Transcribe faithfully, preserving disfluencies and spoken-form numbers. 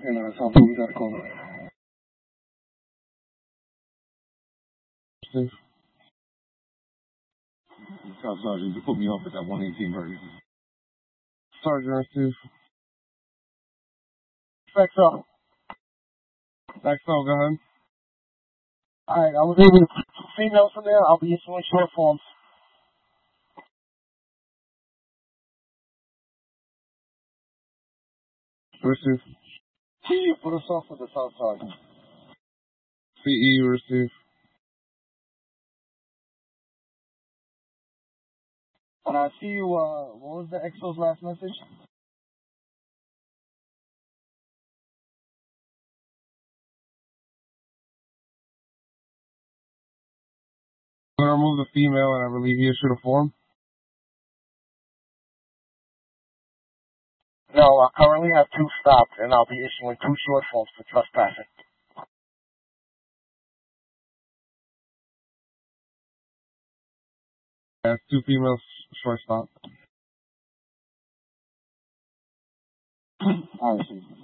And uh, so we got to call it. Steve. Staff Sergeant, you put me off at that one eighteen burger. Sergeant, Steve. Spexo. Spexo, go ahead. Alright, I was able to put two females from there. I'll be issuing short forms. Receive. C E put us off with the South Sergeant. C E, receive. And I see you, uh, what was the X O's last message? I'm gonna remove the female and I believe you issued a form? No, I currently have two stopped and I'll be issuing two short forms for trespassing. That's two females short stop. I see.